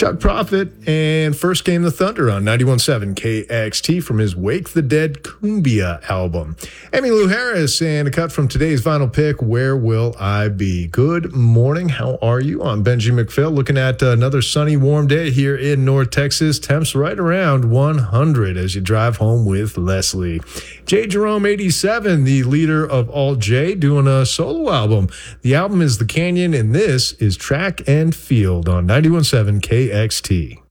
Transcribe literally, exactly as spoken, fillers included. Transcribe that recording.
Chuck Prophet and First Came the Thunder on ninety-one point seven K X T from his Wake the Dead Cumbia album. Emmylou Harris and a cut from today's vinyl pick, Where Will I Be? Good morning. How are you? I'm Benji McPhail, looking at another sunny, warm day here in North Texas. Temps right around one hundred as you drive home with Leslie. J. Jerome eighty-seven, the leader of Alt J, doing a solo album. The album is The Canyon, and this is Track and Field on ninety-one point seven K X T.